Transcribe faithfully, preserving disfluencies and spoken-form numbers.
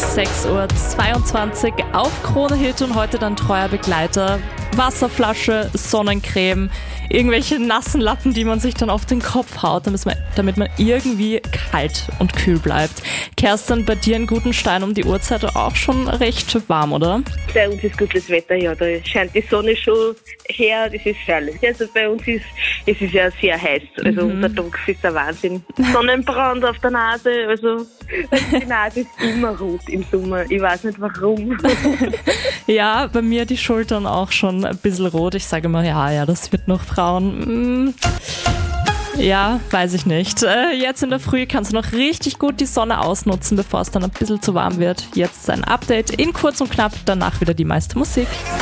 sechs Uhr zweiundzwanzig auf Krone Hit und heute dann treuer Begleiter. Wasserflasche, Sonnencreme, irgendwelche nassen Lappen, die man sich dann auf den Kopf haut, damit man, damit man irgendwie kalt und kühl bleibt. Kerstin, bei dir in Gutenstein um die Uhrzeit auch schon recht warm, oder? Bei uns ist gutes Wetter, ja, da scheint die Sonne schon her, das ist herrlich. Also bei uns ist es ist ja sehr heiß, also mhm. der Tag ist der Wahnsinn. Sonnenbrand auf der Nase, also die Nase ist immer rot im Sommer, ich weiß nicht warum. Ja, bei mir die Schultern auch schon ein bisschen rot. Ich sage immer, ja, ja, das wird noch Frauen. Mm. Ja, weiß ich nicht. Jetzt in der Früh kannst du noch richtig gut die Sonne ausnutzen, bevor es dann ein bisschen zu warm wird. Jetzt ein Update in kurz und knapp, danach wieder die meiste Musik.